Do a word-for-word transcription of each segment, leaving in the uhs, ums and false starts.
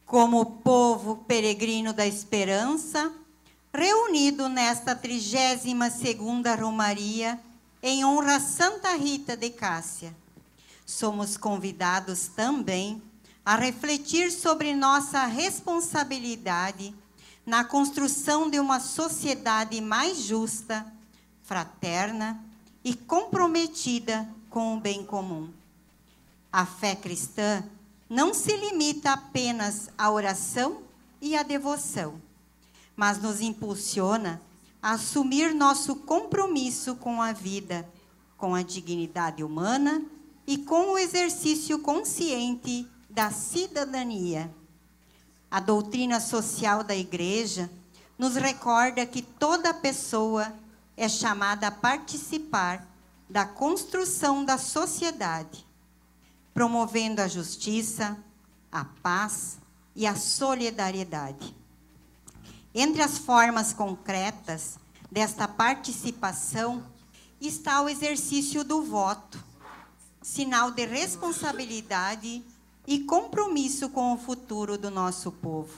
como povo peregrino da esperança, reunido nesta trigésima segunda Romaria, em honra a Santa Rita de Cássia, somos convidados também a refletir sobre nossa responsabilidade na construção de uma sociedade mais justa, fraterna e comprometida com o bem comum. A fé cristã não se limita apenas à oração e à devoção, mas nos impulsiona a assumir nosso compromisso com a vida, com a dignidade humana e com o exercício consciente da cidadania. A doutrina social da Igreja nos recorda que toda pessoa é chamada a participar da construção da sociedade, promovendo a justiça, a paz e a solidariedade. Entre as formas concretas desta participação está o exercício do voto, sinal de responsabilidade e compromisso com o futuro do nosso povo.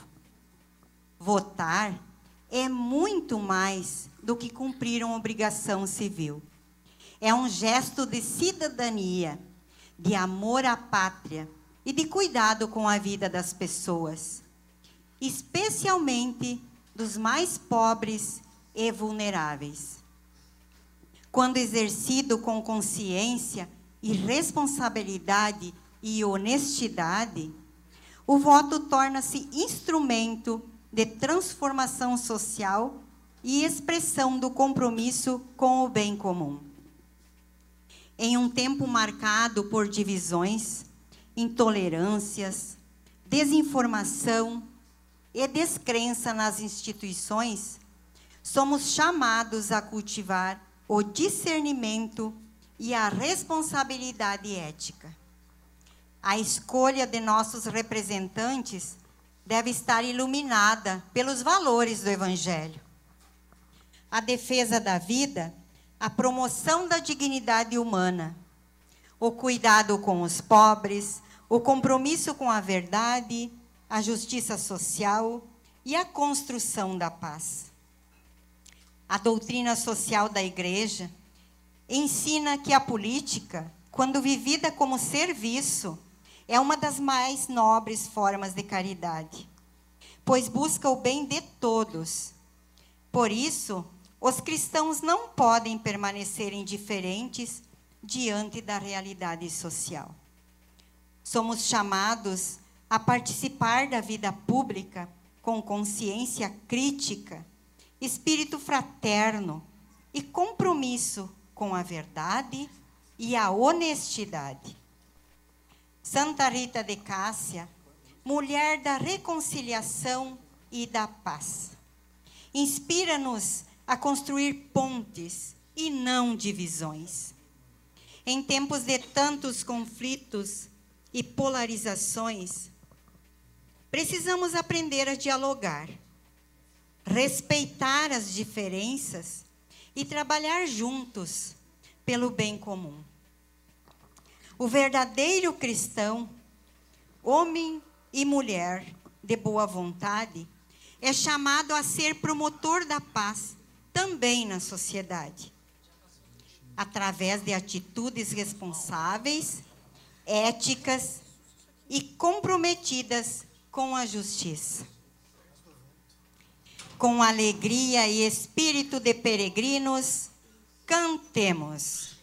Votar é muito mais do que cumprir uma obrigação civil. É um gesto de cidadania, de amor à pátria e de cuidado com a vida das pessoas, especialmente dos mais pobres e vulneráveis. Quando exercido com consciência e responsabilidade e honestidade, o voto torna-se instrumento de transformação social e expressão do compromisso com o bem comum. Em um tempo marcado por divisões, intolerâncias, desinformação e descrença nas instituições, somos chamados a cultivar o discernimento e a responsabilidade ética. A escolha de nossos representantes deve estar iluminada pelos valores do Evangelho. A defesa da vida, a promoção da dignidade humana, o cuidado com os pobres, o compromisso com a verdade, a justiça social e a construção da paz. A doutrina social da Igreja ensina que a política, quando vivida como serviço, é uma das mais nobres formas de caridade, pois busca o bem de todos. Por isso, os cristãos não podem permanecer indiferentes diante da realidade social. Somos chamados a participar da vida pública com consciência crítica, espírito fraterno e compromisso com a verdade e a honestidade. Santa Rita de Cássia, mulher da reconciliação e da paz, inspira-nos a construir pontes e não divisões. Em tempos de tantos conflitos e polarizações, precisamos aprender a dialogar, respeitar as diferenças e trabalhar juntos pelo bem comum. O verdadeiro cristão, homem e mulher de boa vontade, é chamado a ser promotor da paz também na sociedade, através de atitudes responsáveis, éticas e comprometidas com a justiça. Com alegria e espírito de peregrinos, cantemos.